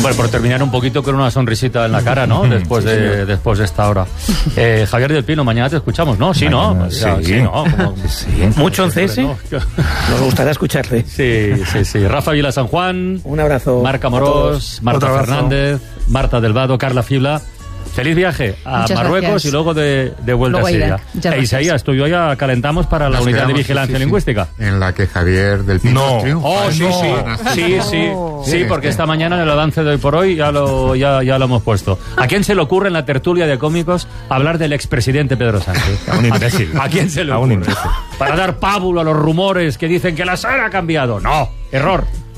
Hombre, por terminar un poquito con una sonrisita en la cara, ¿no? Después de esta hora. Javier del Pino, mañana te escuchamos, ¿no? Sí, ¿no? Sí, ¿no? ¿Mucho en CS? No. Nos gustaría escucharte. Sí. Rafa Vila San Juan. Un abrazo. Marc Amorós, Marta Fernández, Marta del Vado, Carla Fibla. Feliz viaje a Muchas Marruecos gracias. y luego de vuelta Luego a Siria. Irak. Isaías, tú y yo ya calentamos para la Nos unidad de quedamos, vigilancia lingüística. En la que Javier del Pino triunfa. Oh, sí, porque esta mañana en el avance de hoy por hoy ya lo hemos puesto. ¿A quién se le ocurre en la tertulia de cómicos hablar del expresidente Pedro Sánchez? A un imbécil. ¿A quién se le A un ocurre? imbécil. Para dar pábulo a los rumores que dicen que la SER ha cambiado. No, error.